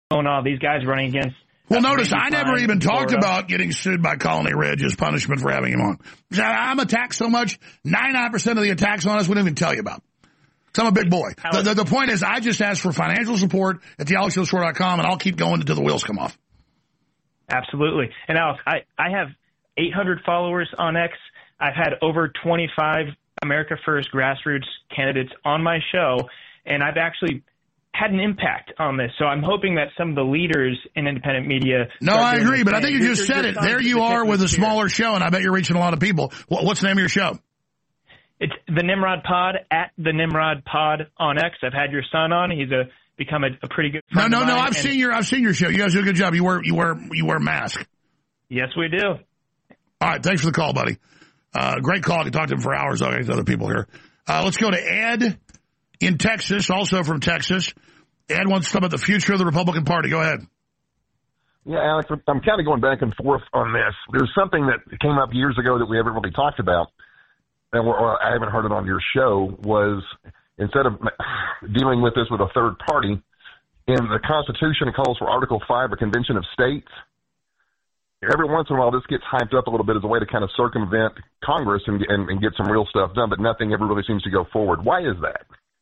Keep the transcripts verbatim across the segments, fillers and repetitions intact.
going on. These guys running against. Well, notice I never even talked about getting sued by Colony Ridge as punishment for having him on. I'm attacked so much, ninety-nine percent of the attacks on us we didn't even tell you about. Because I'm a big boy. The, the, the point is, I just asked for financial support at the alex hill show dot com, and I'll keep going until the wheels come off. Absolutely. And Alex, I, I have eight hundred followers on X. I've had over twenty-five America First grassroots candidates on my show, and I've actually had an impact on this. So I'm hoping that some of the leaders in independent media... No, I agree, but I think you just said it. There you are with a smaller show, and I bet you're reaching a lot of people. What's the name of your show? It's the Nimrod Pod, at the Nimrod Pod on X. I've had your son on. He's a become a, a pretty good friend No, no, of no. mine, I've seen your I've seen your show. You guys do a good job. You wear you wear you wear a mask. Yes, we do. All right, thanks for the call, buddy. Uh, great call. I could talk to him for hours. I'll get to other people here. Uh, let's go to Ed in Texas, also from Texas. Ed wants to talk about the future of the Republican Party. Go ahead. Yeah, Alex, I'm kind of going back and forth on this. There's something that came up years ago that we haven't really talked about, and or I haven't heard it on your show, was instead of dealing with this with a third party, in the Constitution it calls for Article five, a convention of states. Every once in a while this gets hyped up a little bit as a way to kind of circumvent Congress and, and, and get some real stuff done, but nothing ever really seems to go forward. Why is that?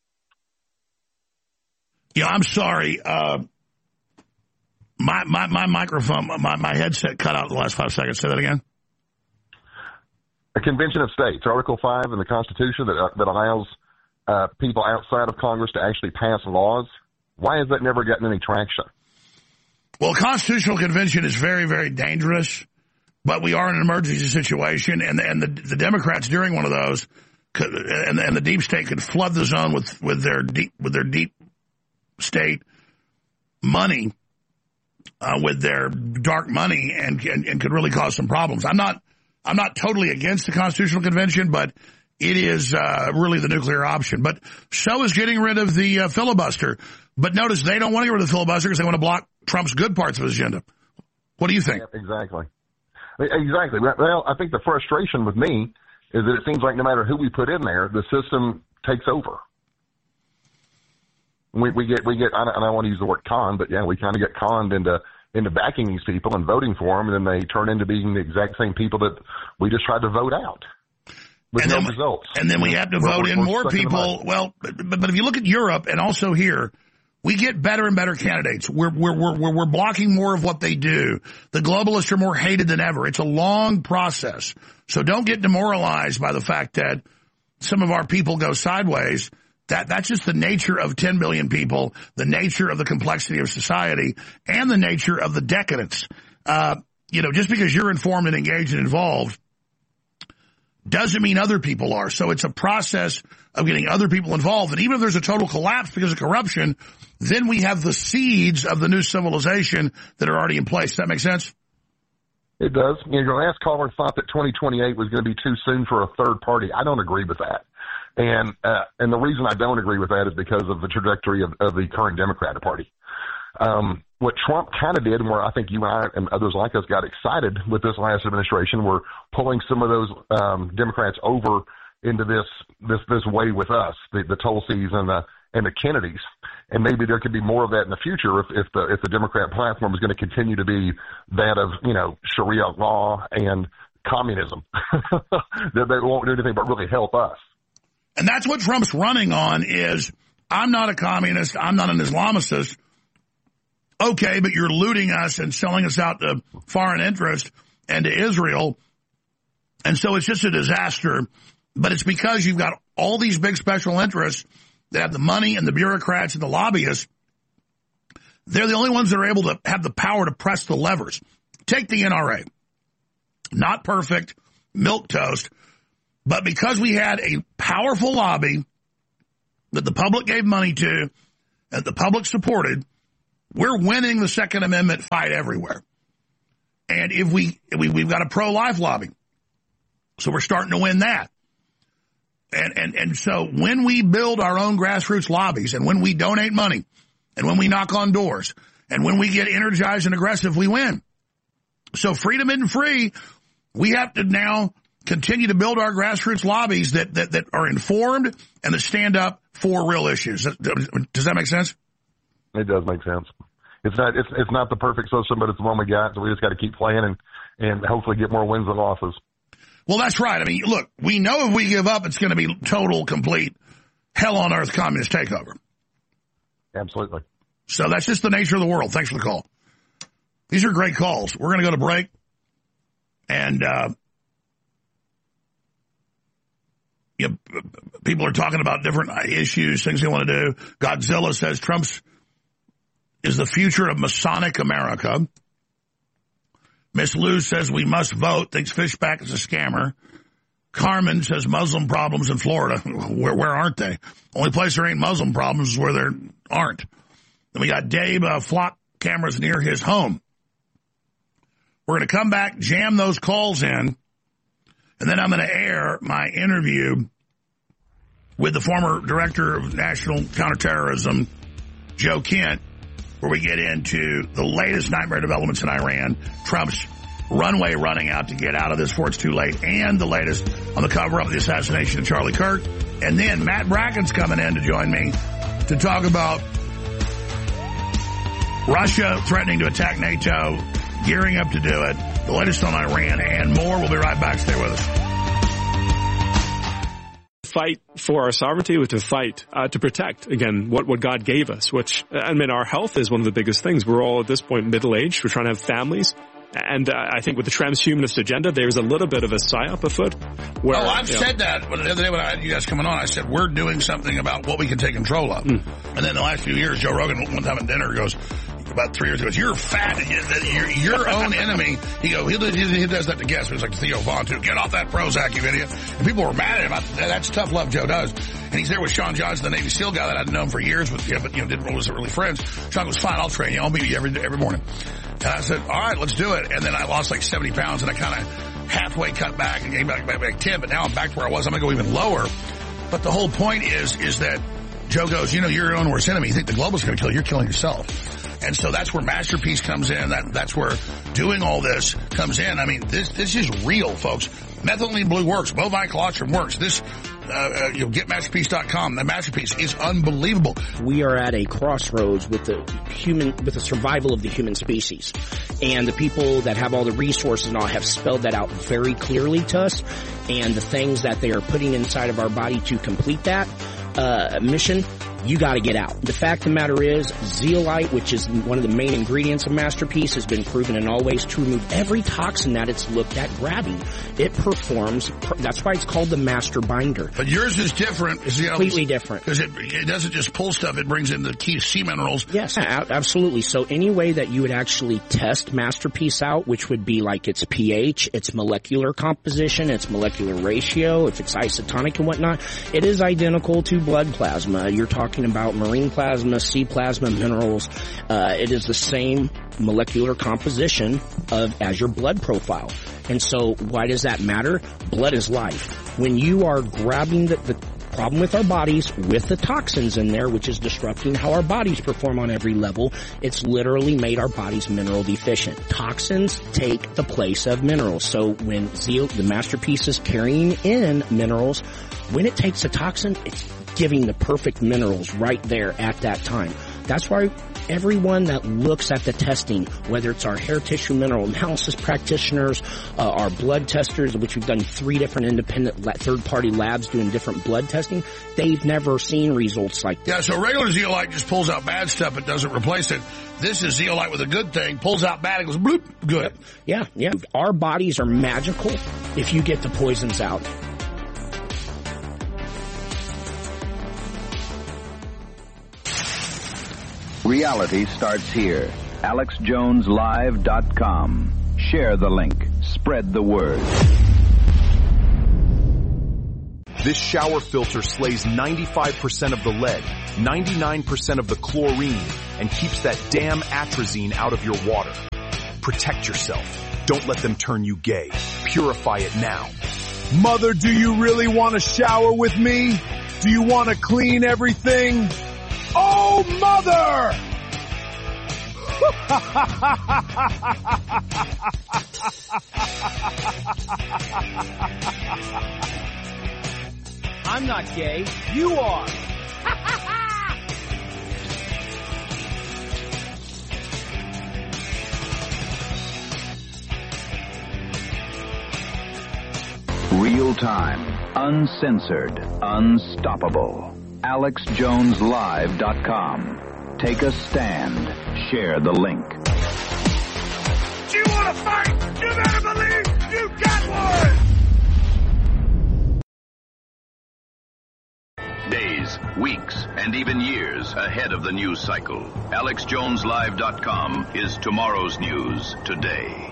Yeah, I'm sorry. Uh, my, my, my microphone, my, my headset cut out the last five seconds. Say that again. A convention of states, Article five in the Constitution that, uh, that allows uh, people outside of Congress to actually pass laws. Why has that never gotten any traction? Well, constitutional convention is very, very dangerous, but we are in an emergency situation, and, and the, the Democrats during one of those, could, and, and the deep state could flood the zone with, with their deep, with their deep state money, uh, with their dark money, and, and and could really cause some problems. I'm not I'm not totally against the Constitutional Convention, but it is uh, really the nuclear option. But so is getting rid of the uh, filibuster. But notice they don't want to get rid of the filibuster because they want to block Trump's good parts of his agenda. What do you think? Yeah, exactly. Exactly. Well, I think the frustration with me is that it seems like no matter who we put in there, the system takes over. We, we get, we get, I don't, I don't want to use the word con, but yeah, we kind of get conned into, into backing these people and voting for them, and then they turn into being the exact same people that we just tried to vote out with and no then, results. And then we have to we're, vote we're, in we're more people. In well, but, but if you look at Europe and also here, we get better and better candidates. We're, we're, we're, we're blocking more of what they do. The globalists are more hated than ever. It's a long process. So don't get demoralized by the fact that some of our people go sideways. That That's just the nature of ten billion people, the nature of the complexity of society, and the nature of the decadence. Uh, you know, just because you're informed and engaged and involved doesn't mean other people are. So it's a process of getting other people involved. And even if there's a total collapse because of corruption, then we have the seeds of the new civilization that are already in place. Does that make sense? It does. You know, your last caller thought that twenty twenty-eight was going to be too soon for a third party. I don't agree with that. And uh, and the reason I don't agree with that is because of the trajectory of, of the current Democratic Party. Um, what Trump kind of did, and where I think you and I and others like us got excited with this last administration, were pulling some of those um, Democrats over into this this this way with us, the, the Tulsis and the and the Kennedys. And maybe there could be more of that in the future if, if the if the Democrat platform is going to continue to be that of, you know, Sharia law and communism. That they won't do anything but really help us. And that's what Trump's running on is, I'm not a communist, I'm not an Islamicist. Okay, but you're looting us and selling us out to foreign interest and to Israel. And so it's just a disaster. But it's because you've got all these big special interests that have the money and the bureaucrats and the lobbyists. They're the only ones that are able to have the power to press the levers. Take the N R A. Not perfect, milquetoast. But because we had a powerful lobby that the public gave money to, that the public supported, we're winning the Second Amendment fight everywhere. And if we, if we we've got a pro-life lobby, so we're starting to win that. And, and, and so when we build our own grassroots lobbies, and when we donate money, and when we knock on doors, and when we get energized and aggressive, we win. So freedom isn't free. We have to now continue to build our grassroots lobbies that, that, that are informed and that stand up for real issues. Does that make sense? It does make sense. it's not it's it's not the perfect system, but it's the one we got. So we just got to keep playing and and hopefully get more wins than losses. Well, that's right. I mean, look, we know if we give up, it's going to be total, complete, hell on earth communist takeover. Absolutely. So that's just the nature of the world. Thanks for the call. These are great calls. We're going to go to break. And uh, you know, people are talking about different issues, things they want to do. Godzilla says Trump's is the future of Masonic America. Miss Lou says we must vote, thinks Fishback is a scammer. Carmen says Muslim problems in Florida. Where, where aren't they? Only place there ain't Muslim problems is where there aren't. Then we got Dave, uh, flock cameras near his home. We're going to come back, jam those calls in, and then I'm going to air my interview with the former director of national counterterrorism, Joe Kent, where we get into the latest nightmare developments in Iran, Trump's runway running out to get out of this before it's too late, and the latest on the cover-up of the assassination of Charlie Kirk. And then Matt Bracken's coming in to join me to talk about Russia threatening to attack NATO, gearing up to do it, the latest on Iran, and more. We'll be right back. Stay with us. Fight for our sovereignty, was to fight uh, to protect, again, what, what God gave us, which, I mean, our health is one of the biggest things. We're all at this point middle-aged. We're trying to have families. And uh, I think with the transhumanist agenda, there's a little bit of a psyop afoot. Where, oh, I've you know, said that. The other day when I had you guys coming on, I said, we're doing something about what we can take control of. Mm. And then the last few years, Joe Rogan, one time at dinner, goes, about three years ago, you're fat, you're your own enemy. He goes, he, he does that to guests. It was like Theo Vaughn, too. Get off that Prozac, you idiot. And people were mad at him. I, that's tough love Joe does. And he's there with Sean Johnson, the Navy SEAL guy that I'd known for years, with, yeah, but, you know, didn't wasn't really friends. Sean goes, fine, I'll train you. I'll meet you every, every morning. And I said, all right, let's do it. And then I lost like seventy pounds, and I kind of halfway cut back and came back, back, back ten, but now I'm back to where I was. I'm going to go even lower. But the whole point is, is that Joe goes, you know, you're your own worst enemy. You think the global's going to kill you. You're killing yourself. And so that's where Masterpiece comes in. That that's where doing all this comes in. I mean, this this is real, folks. Methylene blue works. Bovine colostrum works. This, uh, uh, you know, get masterpiece dot com. The Masterpiece is unbelievable. We are at a crossroads with the human, with the survival of the human species. And the people that have all the resources and all have spelled that out very clearly to us. And the things that they are putting inside of our body to complete that uh, mission, you got to get out. The fact of the matter is, zeolite, which is one of the main ingredients of Masterpiece, has been proven in all ways to remove every toxin that it's looked at grabbing. It performs, that's why it's called the Master Binder. But yours is different. It's completely different. Because it, it doesn't just pull stuff, it brings in the key sea minerals. Yes, absolutely. So any way that you would actually test Masterpiece out, which would be like its pH, its molecular composition, its molecular ratio, if it's isotonic and whatnot, it is identical to blood plasma. You're talking about marine plasma, sea plasma, minerals. Uh, it is the same molecular composition of as your blood profile. And so why does that matter? Blood is life. When you are grabbing the, the problem with our bodies with the toxins in there, which is disrupting how our bodies perform on every level, it's literally made our bodies mineral deficient. Toxins take the place of minerals. So when Zeo, the Masterpiece is carrying in minerals, when it takes a toxin, it's giving the perfect minerals right there at that time. That's why everyone that looks at the testing, whether it's our hair tissue mineral analysis practitioners, uh, our blood testers, which we've done three different independent la- third-party labs doing different blood testing, they've never seen results like that. Yeah, so regular zeolite just pulls out bad stuff. It doesn't replace it. This is zeolite with a good thing, pulls out bad, it goes bloop, good. Yeah, yeah. Our bodies are magical if you get the poisons out. Reality starts here. Alex Jones Live dot com. Share the link. Spread the word. This shower filter slays ninety-five percent of the lead, ninety-nine percent of the chlorine, and keeps that damn atrazine out of your water. Protect yourself. Don't let them turn you gay. Purify it now. Mother, do you really want to shower with me? Do you want to clean everything? Oh, Mother! I'm not gay. You are. time, uncensored, unstoppable. Alex Jones Live dot com. Take a stand. Share the link. Do you want to fight? You better believe you got one! Days, weeks, and even years ahead of the news cycle. Alex Jones Live dot com is tomorrow's news today.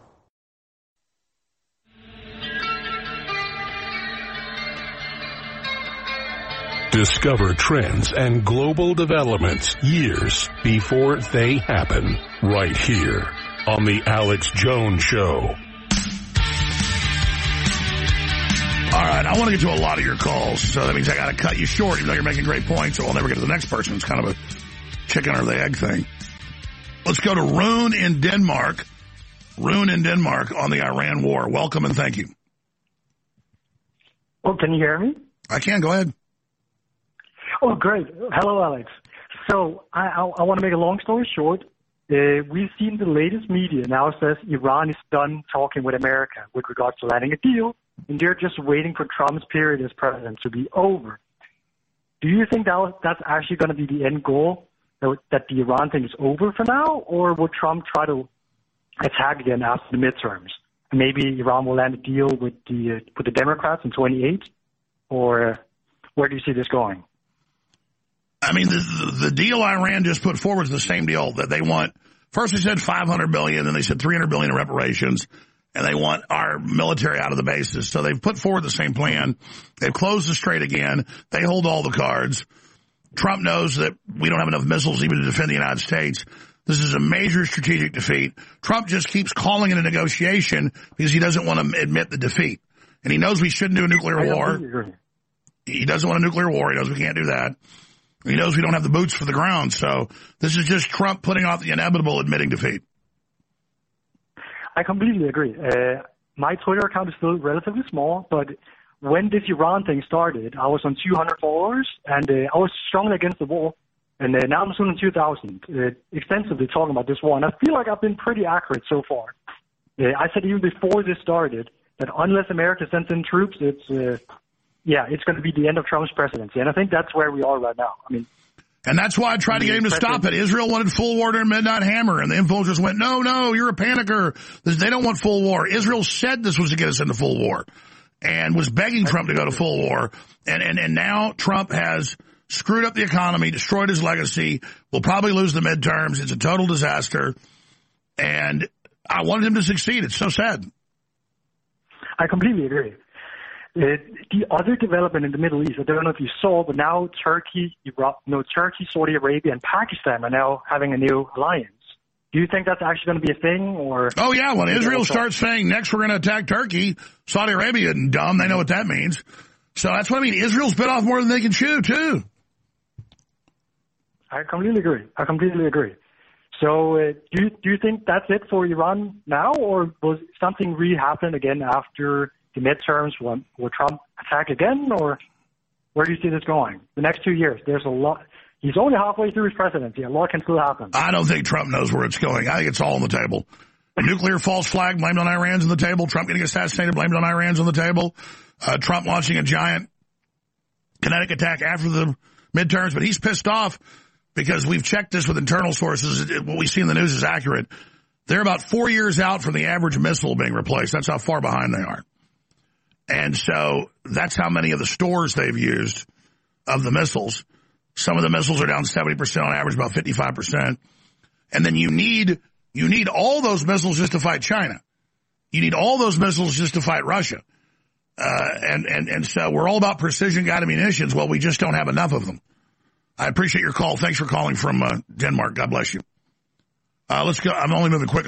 Discover trends and global developments years before they happen, right here on The Alex Jones Show. All right, I want to get to a lot of your calls, so that means I got to cut you short, even though you're making great points, so I'll never get to the next person. It's kind of a chicken or the egg thing. Let's go to Rune in Denmark. Rune in Denmark on the Iran war. Welcome and thank you. Oh, can you hear me? I can. Go ahead. Oh, great. Hello, Alex. So I, I, I want to make a long story short. Uh, we've seen the latest media now says Iran is done talking with America with regards to landing a deal, and they're just waiting for Trump's period as president to be over. Do you think that that's actually going to be the end goal, that, that the Iran thing is over for now, or will Trump try to attack again after the midterms? Maybe Iran will land a deal with the uh, with the Democrats in twenty-eight, or uh, where do you see this going? I mean, the, the deal Iran just put forward is the same deal that they want. First they said five hundred billion dollars, then they said three hundred billion dollars in reparations, and they want our military out of the bases. So they've put forward the same plan. They've closed the strait again. They hold all the cards. Trump knows that we don't have enough missiles even to defend the United States. This is a major strategic defeat. Trump just keeps calling it a negotiation because he doesn't want to admit the defeat. And he knows we shouldn't do a nuclear war. He doesn't want a nuclear war. He knows we can't do that. He knows we don't have the boots for the ground. So this is just Trump putting off the inevitable, admitting defeat. I completely agree. Uh, my Twitter account is still relatively small, but when this Iran thing started, I was on two hundred followers, and uh, I was strongly against the war. And uh, now I'm soon in two thousand, uh, extensively talking about this war. And I feel like I've been pretty accurate so far. Uh, I said even before this started that unless America sends in troops, it's... Uh, Yeah, it's going to be the end of Trump's presidency, and I think that's where we are right now. I mean, and that's why I tried to get him to stop it. Israel wanted full war during Midnight Hammer, and the influencers went, no, no, you're a panicker. They don't want full war. Israel said this was to get us into full war and was begging Trump to go to full war, and, and, and now Trump has screwed up the economy, destroyed his legacy, will probably lose the midterms. It's a total disaster, and I wanted him to succeed. It's so sad. I completely agree. Uh, the other development in the Middle East, I don't know if you saw, but now Turkey, Iraq, no, Turkey, Saudi Arabia, and Pakistan are now having a new alliance. Do you think that's actually going to be a thing, or? Oh yeah, when Israel starts saying next we're going to attack Turkey, Saudi Arabia isn't dumb; they know what that means. So that's what I mean. Israel's bit off more than they can chew, too. I completely agree. I completely agree. So, uh, do you, do you think that's it for Iran now, or will something really happen again after the midterms? Will, will Trump attack again, or where do you see this going? The next two years, there's a lot. He's only halfway through his presidency. A lot can still happen. I don't think Trump knows where it's going. I think it's all on the table. A nuclear false flag blamed on Iran's on the table. Trump getting assassinated blamed on Iran's on the table. Uh, Trump launching a giant kinetic attack after the midterms. But he's pissed off because we've checked this with internal sources. What we see in the news is accurate. They're about four years out from the average missile being replaced. That's how far behind they are. And so that's how many of the stores they've used of the missiles. Some of the missiles are down seventy percent on average, about fifty-five percent. And then you need, you need all those missiles just to fight China. You need all those missiles just to fight Russia. Uh, and, and, and so we're all about precision guided munitions. Well, we just don't have enough of them. I appreciate your call. Thanks for calling from uh, Denmark. God bless you. Uh, let's go. I'm only moving quick.